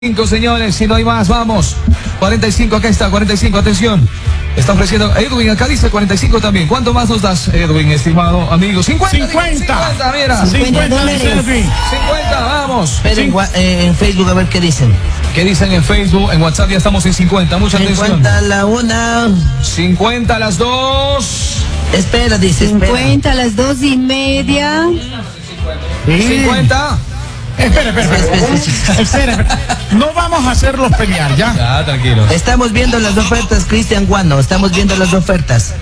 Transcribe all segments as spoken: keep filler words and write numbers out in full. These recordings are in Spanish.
Cinco, señores, si no hay más, vamos. cuarenta y cinco, acá está, cuarenta y cinco, atención. Está ofreciendo Edwin, acá dice cuarenta y cinco también. ¿Cuánto más nos das, Edwin, estimado amigo? cincuenta. cincuenta. cincuenta, mira. cincuenta dólares. cincuenta, vamos. Pero en, eh, en Facebook a ver qué dicen. ¿Qué dicen en Facebook? En WhatsApp ya estamos en cincuenta, mucha atención. cincuenta a la una. cincuenta a las dos. Espera, dice, espera. cincuenta a las dos y media. Sí. cincuenta. Espera, espera, espera. Espera, espera. No vamos a hacerlos pelear, ¿ya? Ya, tranquilo. Estamos viendo las ofertas, Cristian Guano, estamos viendo las ofertas.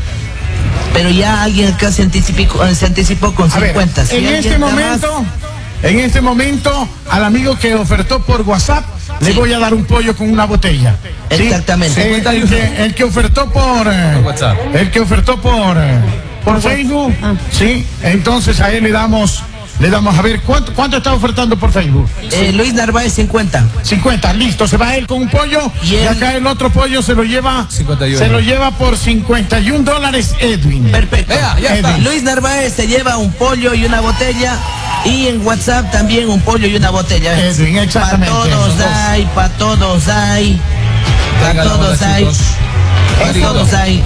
Pero ya alguien acá se anticipó, se anticipó con A ver, cincuenta. Si en alguien este da momento, más, en este momento, al amigo que ofertó por WhatsApp, le Sí. voy a dar un pollo con una botella. ¿Sí? Exactamente. Eh, el, que, el que ofertó por, eh, Por WhatsApp. el que ofertó por, eh, por Facebook, sí. Entonces a él le damos, le damos a ver cuánto, cuánto está ofertando por Facebook. eh, Luis Narváez cincuenta. cincuenta, listo, se va él con un pollo Y y, él- acá el otro pollo se lo lleva cincuenta y uno. se lo lleva por cincuenta y un dólares Edwin. Perfecto. Vea, ya está. Edwin. Luis Narváez se lleva un pollo y una botella. Y en WhatsApp también un pollo y una botella. Edwin, exactamente, Para esos todos dos. hay, para todos hay. Para Venga, todos hola, hay. chicos. Para Marito. todos hay.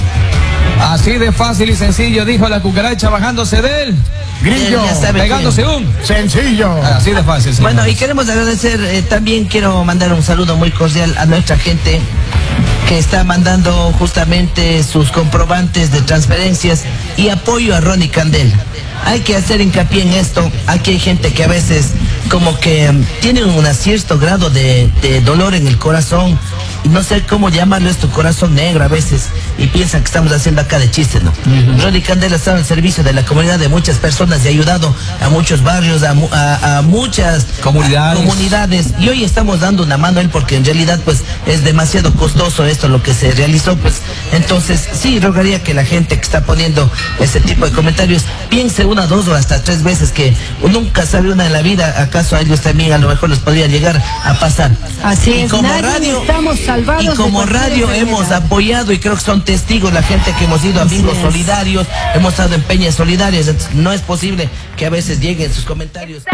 Así de fácil y sencillo, dijo la cucaracha bajándose de él, Grillo, Ya sabe pegándose un. sencillo. Así de fácil, señor. Bueno, y queremos agradecer, eh, también quiero mandar un saludo muy cordial a nuestra gente que está mandando justamente sus comprobantes de transferencias y apoyo a Ronnie Candel. Hay que hacer hincapié en esto. Aquí hay gente que a veces como que mm, tiene un cierto grado de, de dolor en el corazón y no sé cómo llamarlo esto, corazón negro a veces, y piensan que estamos haciendo acá de chiste, ¿no? Ronnie Candel ha estado al servicio de la comunidad de muchas personas y ha ayudado a muchos barrios, a, mu- a- a muchas Comunidades. a comunidades, y hoy estamos dando una mano a él porque en realidad pues es demasiado costoso esto lo que se realizó, pues entonces sí rogaría que la gente que está poniendo ese tipo de comentarios piense una, dos o hasta tres veces, que nunca sabe una en la vida, acaso a ellos también a lo mejor les podría llegar a pasar. Así Y es, como nadie radio estamos salvados y de como cualquier radio enfermedad. hemos apoyado, y creo que son testigos la gente que hemos ido a Así bingos es. solidarios, hemos estado en peñas solidarias, entonces no es posible que a veces lleguen sus comentarios.